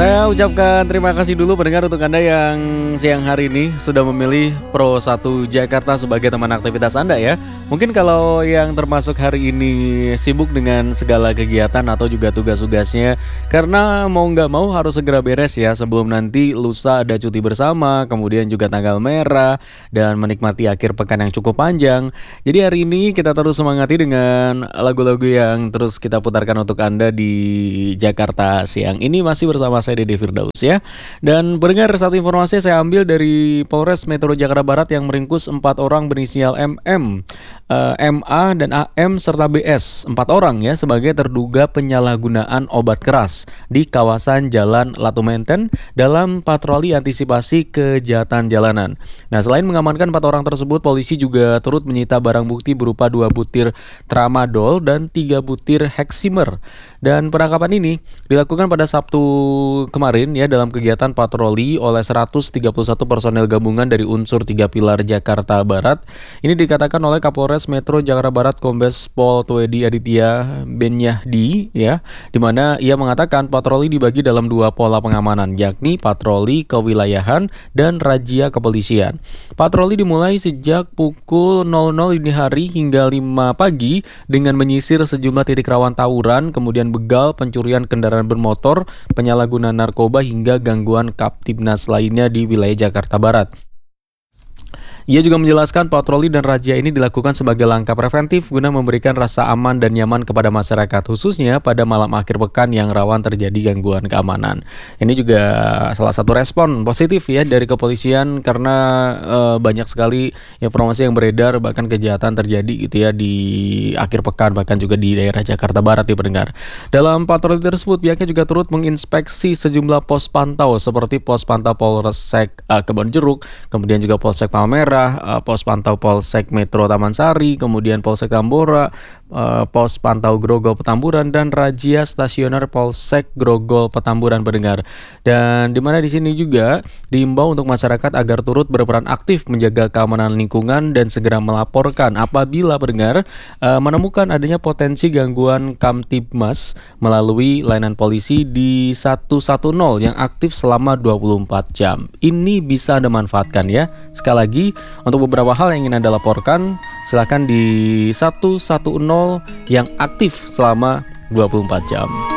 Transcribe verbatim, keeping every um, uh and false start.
Saya ucapkan terima kasih dulu pendengar untuk Anda yang siang hari ini sudah memilih Pro satu Jakarta sebagai teman aktivitas Anda ya. Mungkin kalau yang termasuk hari ini sibuk dengan segala kegiatan atau juga tugas-tugasnya, karena mau nggak mau harus segera beres ya sebelum nanti lusa ada cuti bersama, kemudian juga tanggal merah dan menikmati akhir pekan yang cukup panjang. Jadi hari ini kita terus semangati dengan lagu-lagu yang terus kita putarkan untuk Anda di Jakarta siang ini, masih bersama saya Dede Firdaus ya. Dan pendengar, satu informasi saya ambil dari Polres Metro Jakarta Barat yang meringkus empat orang berinisial M M, uh, M A dan A M serta B S, empat orang ya sebagai terduga penyalahgunaan obat keras di kawasan Jalan Latumenten dalam patroli antisipasi kejahatan jalanan. Nah, selain mengamankan empat orang tersebut, polisi juga turut menyita barang bukti berupa dua butir tramadol dan tiga butir heximer. Dan penangkapan ini dilakukan pada Sabtu kemarin ya dalam kegiatan patroli oleh seratus tiga puluh satu personel gabungan dari unsur tiga pilar Jakarta Barat. Ini dikatakan oleh Kapolres Metro Jakarta Barat Kombes Pol Tuedi Aditya Benyahdi ya, di mana ia mengatakan patroli dibagi dalam dua pola pengamanan, yakni patroli kewilayahan dan razia kepolisian. Patroli dimulai sejak pukul nol nol dini hari hingga lima pagi dengan menyisir sejumlah titik rawan tawuran, kemudian begal, pencurian kendaraan bermotor, penyalahgunaan narkoba hingga gangguan Kaptibnas lainnya di wilayah Jakarta Barat. Ia juga menjelaskan patroli dan razia ini dilakukan sebagai langkah preventif guna memberikan rasa aman dan nyaman kepada masyarakat, khususnya pada malam akhir pekan yang rawan terjadi gangguan keamanan. Ini juga salah satu respon positif ya dari kepolisian karena e, banyak sekali informasi yang beredar bahkan kejahatan terjadi gitu ya di akhir pekan, bahkan juga di daerah Jakarta Barat ya pendengar. Dalam patroli tersebut pihaknya juga turut menginspeksi sejumlah pos pantau seperti pos pantau Polsek e, Kebonjeruk, kemudian juga Polsek Palmerah, pos pantau Polsek Metro Taman Sari, kemudian Polsek Tambora, pos pantau Grogol Petamburan, dan razia stasioner Polsek Grogol Petamburan pendengar. Dan di mana di sini juga diimbau untuk masyarakat agar turut berperan aktif menjaga keamanan lingkungan dan segera melaporkan apabila pendengar menemukan adanya potensi gangguan Kamtibmas melalui layanan polisi di satu satu nol yang aktif selama dua puluh empat jam. Ini bisa Anda manfaatkan ya. Sekali lagi, untuk beberapa hal yang ingin Anda laporkan, silakan di satu satu nol yang aktif selama dua puluh empat jam.